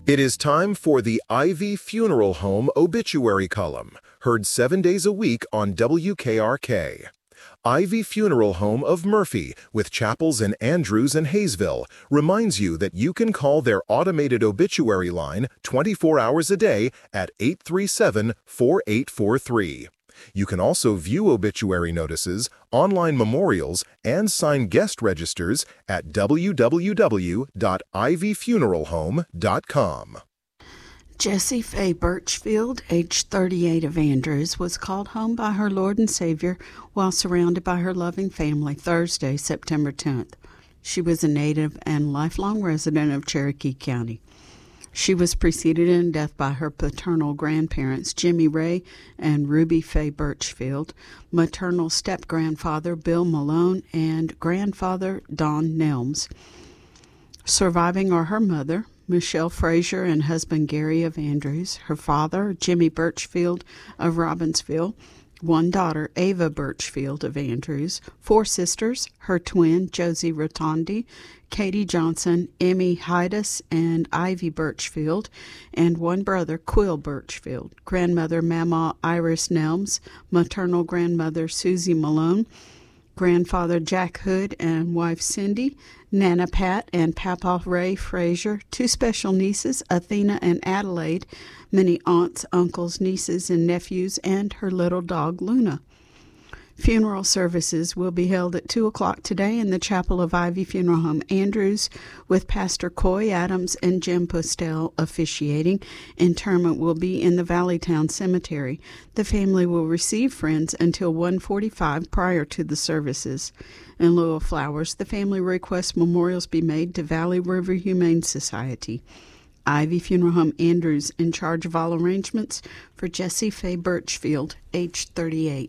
It is time for the Ivy Funeral Home obituary column, heard 7 days a week on WKRK. Ivy Funeral Home of Murphy, with chapels in Andrews and Hayesville, reminds you that you can call their automated obituary line 24 hours a day at 837-4843. You can also view obituary notices, online memorials, and sign guest registers at www.ivyfuneralhome.com. Jessie Faye Birchfield, age 38 of Andrews, was called home by her Lord and Savior while surrounded by her loving family Thursday, September 10th. She was a native and lifelong resident of Cherokee County. She was preceded in death by her paternal grandparents, Jimmy Ray and Ruby Faye Birchfield, maternal step-grandfather Bill Malone, and grandfather Don Nelms. Surviving are her mother, Michelle Frazier, and husband Gary of Andrews, her father, Jimmy Birchfield of Robbinsville, one daughter, Ava Birchfield of Andrews, 4 sisters, her twin, Josie Rotondi, Katie Johnson, Emmy Hydus, and Ivy Birchfield, and one brother, Quill Birchfield, grandmother Mama Iris Nelms, maternal grandmother Susie Malone, grandfather Jack Hood and wife Cindy, Nana Pat and Papa Ray Frazier, 2 special nieces, Athena and Adelaide, many aunts, uncles, nieces, and nephews, and her little dog Luna. Funeral services will be held at 2 o'clock today in the chapel of Ivy Funeral Home Andrews, with Pastor Coy Adams and Jim Postel officiating. Interment will be in the Valleytown Cemetery. The family will receive friends until 1:45 prior to the services. In lieu of flowers, the family requests memorials be made to Valley River Humane Society. Ivy Funeral Home Andrews in charge of all arrangements for Jessie Faye Birchfield, age 38.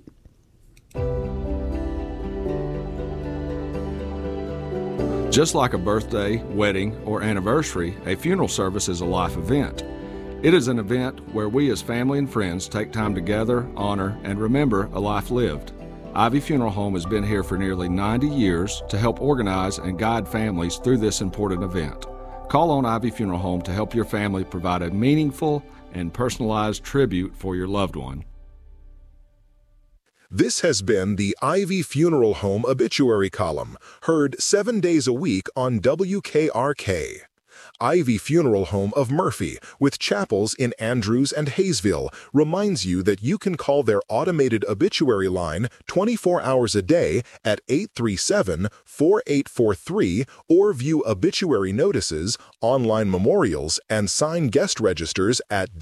Just like a birthday, wedding, or anniversary, a funeral service is a life event. It is an event where we as family and friends take time to gather, honor, and remember a life lived. Ivy Funeral Home has been here for nearly 90 years to help organize and guide families through this important event. Call on Ivy Funeral Home to help your family provide a meaningful and personalized tribute for your loved one. This has been the Ivy Funeral Home obituary column, heard 7 days a week on WKRK. Ivy Funeral Home of Murphy, with chapels in Andrews and Hayesville, reminds you that you can call their automated obituary line 24 hours a day at 837-4843 or view obituary notices, online memorials, and sign guest registers at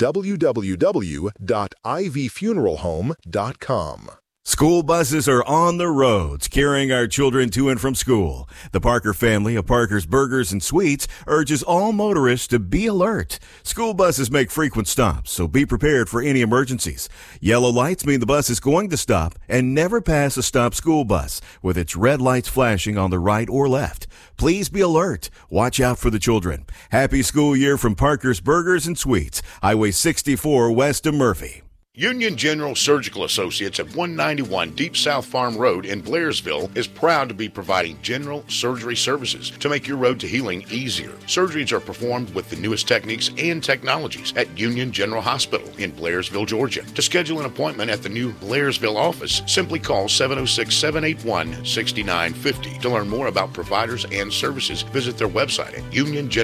www.ivyfuneralhome.com. School buses are on the roads, carrying our children to and from school. The Parker family of Parker's Burgers and Sweets urges all motorists to be alert. School buses make frequent stops, so be prepared for any emergencies. Yellow lights mean the bus is going to stop, and never pass a stopped school bus with its red lights flashing on the right or left. Please be alert. Watch out for the children. Happy school year from Parker's Burgers and Sweets, Highway 64 west of Murphy. Union General Surgical Associates at 191 Deep South Farm Road in Blairsville is proud to be providing general surgery services to make your road to healing easier. Surgeries are performed with the newest techniques and technologies at Union General Hospital in Blairsville, Georgia. To schedule an appointment at the new Blairsville office, simply call 706-781-6950. To learn more about providers and services, visit their website at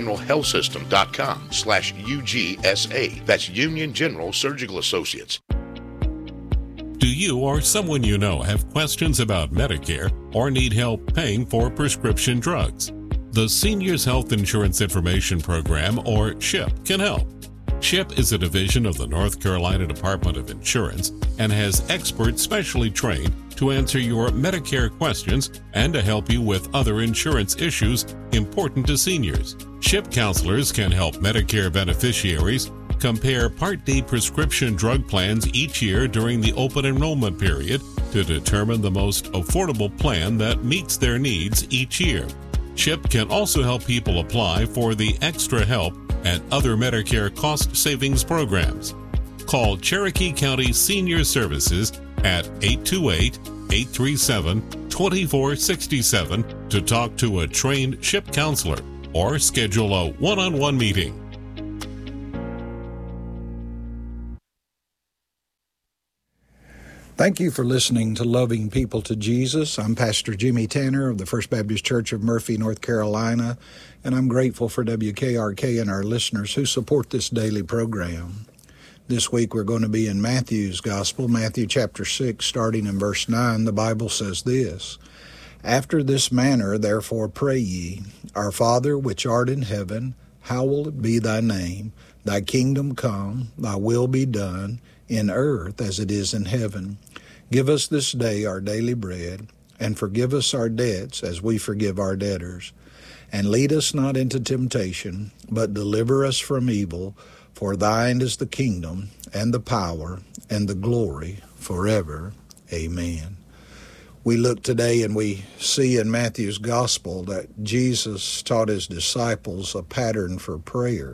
uniongeneralhealthsystem.com/UGSA. That's Union General Surgical Associates. Do you or someone you know have questions about Medicare or need help paying for prescription drugs? The Seniors Health Insurance Information Program, or CHIP, can help. CHIP is a division of the North Carolina Department of Insurance and has experts specially trained to answer your Medicare questions and to help you with other insurance issues important to seniors. CHIP counselors can help Medicare beneficiaries compare Part D prescription drug plans each year during the open enrollment period to determine the most affordable plan that meets their needs each year. CHIP can also help people apply for the extra help and other Medicare cost savings programs. Call Cherokee County Senior Services at 828-837-2467 to talk to a trained CHIP counselor or schedule a one-on-one meeting. Thank you for listening to Loving People to Jesus. I'm Pastor Jimmy Tanner of the First Baptist Church of Murphy, North Carolina, and I'm grateful for WKRK and our listeners who support this daily program. This week we're going to be in Matthew's Gospel, Matthew chapter 6, starting in verse 9. The Bible says this, "After this manner therefore pray ye, Our Father which art in heaven, hallowed be thy name. Thy kingdom come, thy will be done, in earth as it is in heaven. Give us this day our daily bread, and forgive us our debts as we forgive our debtors. And lead us not into temptation, but deliver us from evil. For thine is the kingdom, and the power, and the glory forever. Amen." We look today and we see in Matthew's Gospel that Jesus taught his disciples a pattern for prayer.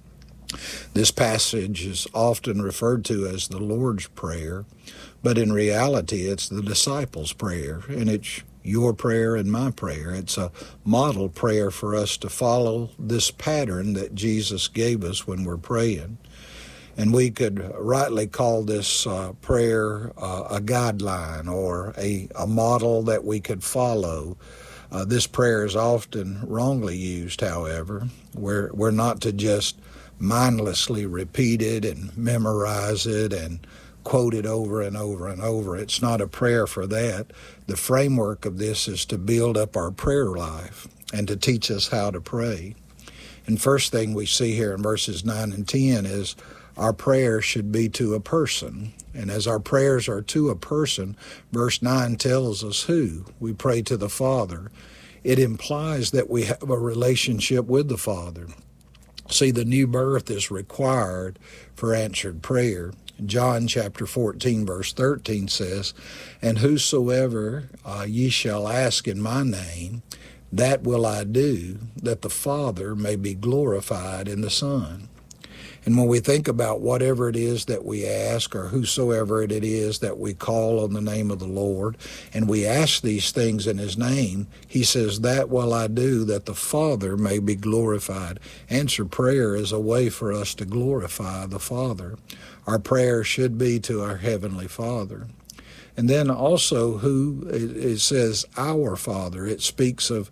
This passage is often referred to as the Lord's Prayer, but in reality it's the disciples' prayer, and it's your prayer and my prayer. It's a model prayer for us to follow this pattern that Jesus gave us when we're praying. And we could rightly call this prayer a guideline or a model that we could follow. This prayer is often wrongly used, however. We're not to just mindlessly repeat it and memorize it and quote it over and over and over. It's not a prayer for that. The framework of this is to build up our prayer life and to teach us how to pray. And first thing we see here in verses 9 and 10 is our prayer should be to a person. And as our prayers are to a person, verse 9 tells us who. We pray to the Father. It implies that we have a relationship with the Father. See, the new birth is required for answered prayer. John chapter 14, verse 13 says, "And whosoever ye shall ask in my name, that will I do, that the Father may be glorified in the Son." And when we think about whatever it is that we ask or whosoever it is that we call on the name of the Lord, and we ask these things in his name, he says, "That will I do, that the Father may be glorified." Answer prayer is a way for us to glorify the Father. Our prayer should be to our Heavenly Father. And then also who, it says our Father. It speaks of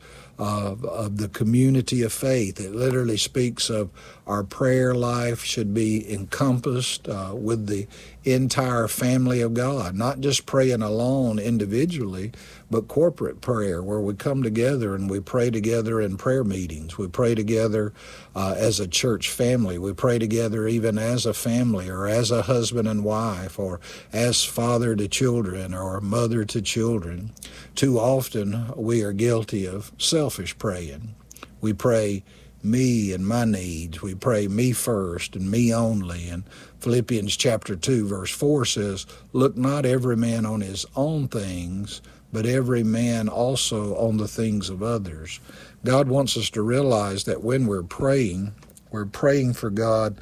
the community of faith. It literally speaks of our prayer life should be encompassed with the entire family of God, not just praying alone individually, but corporate prayer where we come together and we pray together in prayer meetings. We pray together as a church family. We pray together even as a family or as a husband and wife or as father to children or mother to children. Too often we are guilty of selfish praying. We pray me and my needs. We pray me first and me only. And Philippians chapter 2 verse 4 says, "Look not every man on his own things, but every man also on the things of others." God wants us to realize that when we're praying for God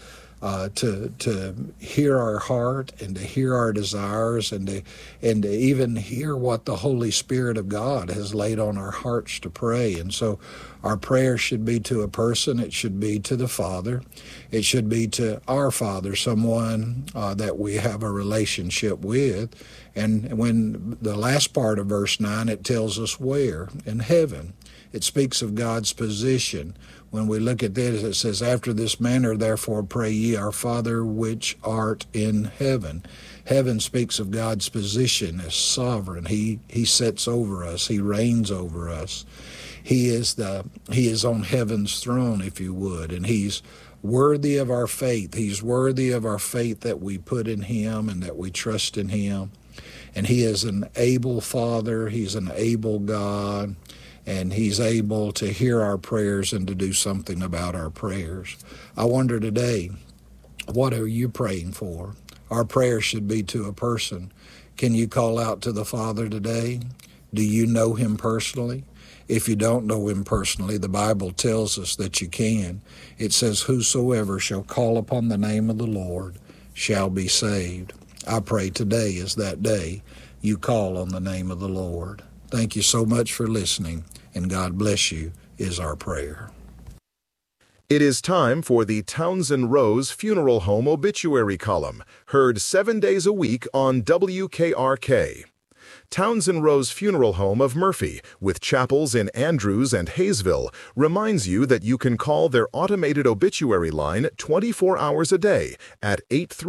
to hear our heart and to hear our desires and to even hear what the Holy Spirit of God has laid on our hearts to pray. And so our prayer should be to a person. It should be to the Father. It should be to our Father, someone that we have a relationship with. And when the last part of verse 9, it tells us where. In heaven. It speaks of God's position. When we look at this, it says, "After this manner, therefore, pray ye, Our Father which art in heaven." Heaven speaks of God's position as sovereign. He sits over us. He reigns over us. He is on heaven's throne, if you would, and he's worthy of our faith. He's worthy of our faith that we put in him and that we trust in him. And he is an able Father. He's an able God. And he's able to hear our prayers and to do something about our prayers. I wonder today, what are you praying for? Our prayer should be to a person. Can you call out to the Father today? Do you know him personally? If you don't know him personally, the Bible tells us that you can. It says, "Whosoever shall call upon the name of the Lord shall be saved." I pray today is that day you call on the name of the Lord. Thank you so much for listening, and God bless you is our prayer. It is time for the Townsend Rose Funeral Home obituary column, heard 7 days a week on WKRK. Townsend Rose Funeral Home of Murphy, with chapels in Andrews and Hayesville, reminds you that you can call their automated obituary line 24 hours a day at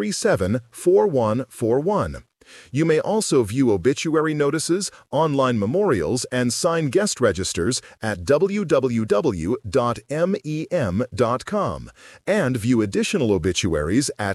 837-4141. You may also view obituary notices, online memorials, and sign guest registers at www.mem.com and view additional obituaries at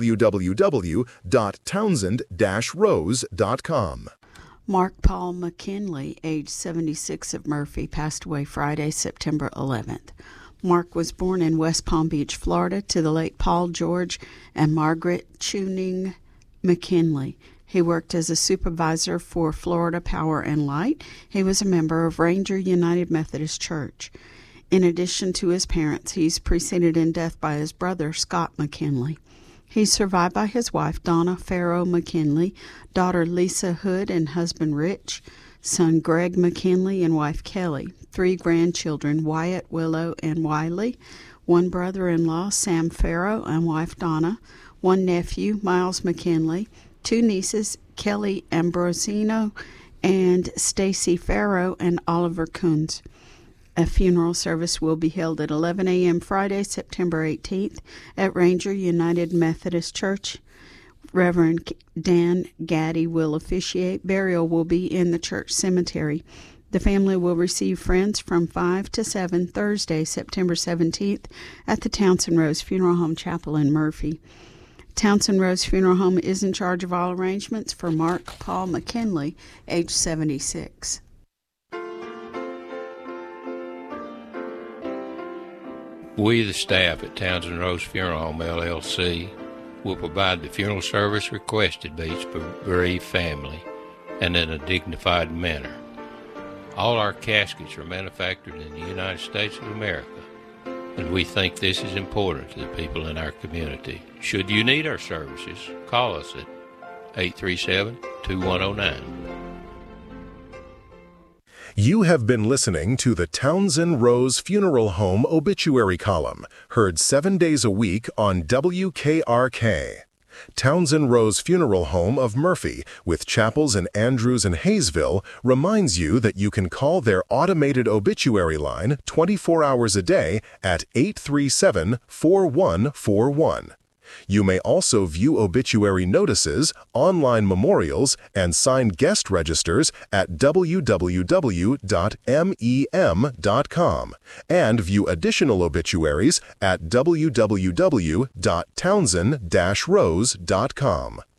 www.townsend-rose.com. Mark Paul McKinley, age 76, of Murphy, passed away Friday, September 11th. Mark was born in West Palm Beach, Florida, to the late Paul George and Margaret Tuning McKinley. He worked as a supervisor for Florida Power and Light. He was a member of Ranger United Methodist Church. In addition to his parents, he's preceded in death by his brother, Scott McKinley. He's survived by his wife, Donna Farrow McKinley, daughter Lisa Hood and husband Rich, son Greg McKinley and wife Kelly, 3 grandchildren, Wyatt, Willow, and Wiley, 1 brother-in-law, Sam Farrow, and wife Donna, 1 nephew, Miles McKinley, 2 nieces, Kelly Ambrosino and Stacy Farrow, and Oliver Coons. A funeral service will be held at 11 a.m. Friday, September 18th at Ranger United Methodist Church. Reverend Dan Gaddy will officiate. Burial will be in the church cemetery. The family will receive friends from 5 to 7 Thursday, September 17th at the Townsend Rose Funeral Home Chapel in Murphy. Townsend Rose Funeral Home is in charge of all arrangements for Mark Paul McKinley, age 76. We, the staff at Townsend Rose Funeral Home, LLC, will provide the funeral service requested by each bereaved family and in a dignified manner. All our caskets are manufactured in the United States of America, and we think this is important to the people in our community. Should you need our services, call us at 837-2109. You have been listening to the Townsend Rose Funeral Home obituary column, heard 7 days a week on WKRK. Townsend Rose Funeral Home of Murphy, with chapels in Andrews and Hayesville, reminds you that you can call their automated obituary line 24 hours a day at 837-4141. You may also view obituary notices, online memorials, and sign guest registers at www.mem.com and view additional obituaries at www.townsend-rose.com.